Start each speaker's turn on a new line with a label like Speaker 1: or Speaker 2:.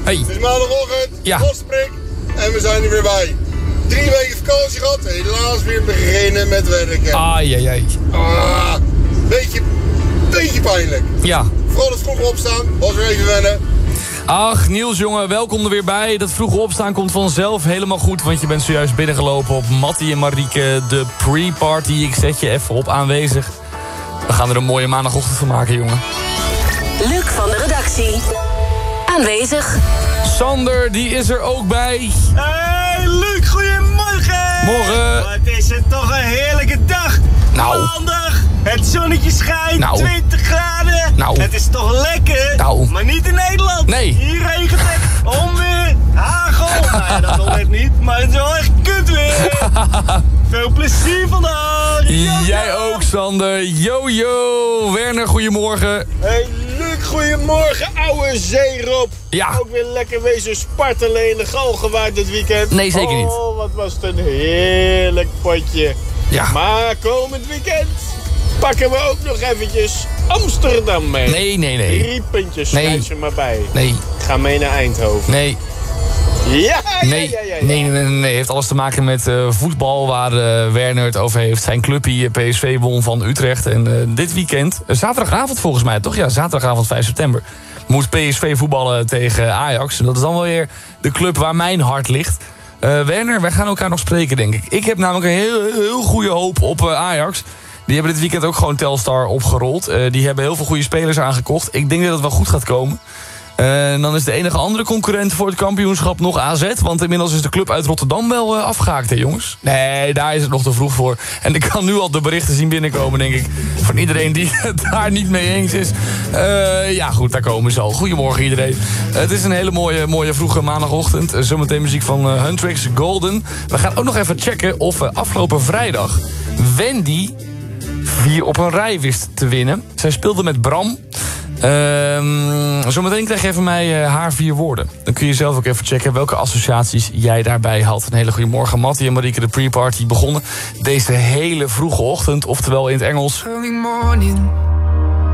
Speaker 1: Hey.
Speaker 2: Het is maandagochtend,
Speaker 1: Ja.
Speaker 2: Losprik en we zijn er weer bij. 3 weken vakantie gehad, helaas weer beginnen met werken.
Speaker 1: Ai.
Speaker 2: Beetje pijnlijk.
Speaker 1: Ja.
Speaker 2: Vooral het vroeg opstaan, was weer even wennen.
Speaker 1: Ach, Niels jongen, welkom er weer bij. Dat vroege opstaan komt vanzelf helemaal goed, want je bent zojuist binnengelopen op Mattie en Marieke, de pre-party. Ik zet je even op aanwezig. We gaan er een mooie maandagochtend van maken, jongen.
Speaker 3: Luc van de redactie. Aanwezig.
Speaker 1: Sander, die is er ook bij.
Speaker 4: Hey Luc, goedemorgen!
Speaker 1: Morgen.
Speaker 4: Wat is het toch een heerlijke dag!
Speaker 1: Nou.
Speaker 4: Maandag, het zonnetje schijnt,
Speaker 1: Nou.
Speaker 4: 20 graden.
Speaker 1: Nou.
Speaker 4: Het is toch lekker?
Speaker 1: Nou.
Speaker 4: Maar niet in Nederland.
Speaker 1: Nee.
Speaker 4: Hier regent het, onweer, hagel. Nou ja, dat nog net niet, maar het is wel echt kut weer. Veel plezier vandaag.
Speaker 1: Jij ook, Sander. Yo. Werner, goedemorgen.
Speaker 5: Hey Luc, goedemorgen, ouwe zeerob.
Speaker 1: Ja.
Speaker 5: Ook weer lekker wezen spartelen in de Galgenwaard dit weekend.
Speaker 1: Nee, zeker niet.
Speaker 5: Oh, wat was het een heerlijk potje.
Speaker 1: Ja.
Speaker 5: Maar komend weekend pakken we ook nog eventjes Amsterdam mee.
Speaker 1: Nee.
Speaker 5: 3 puntjes,
Speaker 1: Nee.
Speaker 5: schrijf ze maar bij.
Speaker 1: Nee.
Speaker 5: Ik ga mee naar Eindhoven.
Speaker 1: Nee.
Speaker 5: Ja.
Speaker 1: Nee. Heeft alles te maken met voetbal, waar Werner het over heeft. Zijn clubje PSV won van Utrecht. En dit weekend, zaterdagavond volgens mij, toch? Ja, zaterdagavond 5 september. Moet PSV voetballen tegen Ajax. En dat is dan wel weer de club waar mijn hart ligt. Werner, wij gaan elkaar nog spreken, denk ik. Ik heb namelijk een heel goede hoop op Ajax. Die hebben dit weekend ook gewoon Telstar opgerold. Die hebben heel veel goede spelers aangekocht. Ik denk dat het wel goed gaat komen. Dan is de enige andere concurrent voor het kampioenschap nog AZ. Want inmiddels is de club uit Rotterdam wel afgehaakt, hè jongens? Nee, daar is het nog te vroeg voor. En ik kan nu al de berichten zien binnenkomen, denk ik. Van iedereen die het daar niet mee eens is. Ja goed, daar komen ze al. Goedemorgen iedereen. Het is een hele mooie vroege maandagochtend. Zometeen muziek van Huntrix Golden. We gaan ook nog even checken of afgelopen vrijdag Wendy 4 op een rij wist te winnen. Zij speelde met Bram. Zometeen krijg je even mij haar 4 woorden. Dan kun je zelf ook even checken welke associaties jij daarbij had. Een hele goede morgen, Mattie en Marieke, de pre-party begonnen deze hele vroege ochtend. Oftewel in het Engels.
Speaker 6: Early morning,